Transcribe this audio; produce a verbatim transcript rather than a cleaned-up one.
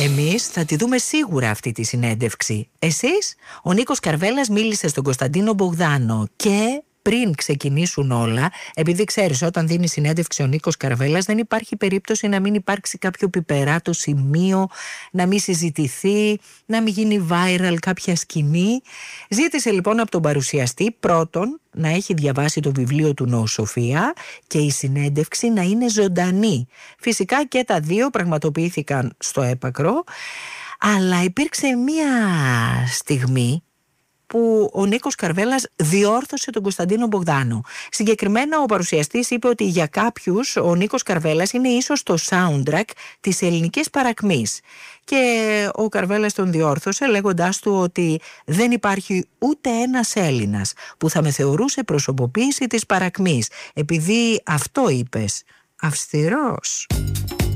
Εμείς θα τη δούμε σίγουρα αυτή τη συνέντευξη. Εσείς? Ο Νίκος Καρβέλας μίλησε στον Κωνσταντίνο Μπογδάνο και... πριν ξεκινήσουν όλα, επειδή ξέρεις, όταν δίνει συνέντευξη ο Νίκος Καρβέλας, δεν υπάρχει περίπτωση να μην υπάρξει κάποιο πιπεράτο σημείο, να μην συζητηθεί, να μην γίνει viral κάποια σκηνή. Ζήτησε λοιπόν από τον παρουσιαστή πρώτον να έχει διαβάσει το βιβλίο του Νοοσοφία και η συνέντευξη να είναι ζωντανή. Φυσικά και τα δύο πραγματοποιήθηκαν στο έπακρο, αλλά υπήρξε μία στιγμή που ο Νίκος Καρβέλας διόρθωσε τον Κωνσταντίνο Μπογδάνο. Συγκεκριμένα ο παρουσιαστής είπε ότι για κάποιους ο Νίκος Καρβέλας είναι ίσως το soundtrack της ελληνικής παρακμής. Και ο Καρβέλας τον διόρθωσε λέγοντάς του ότι δεν υπάρχει ούτε ένας Έλληνας που θα με θεωρούσε προσωποποίηση της παρακμής, επειδή αυτό είπες. Αυστηρός.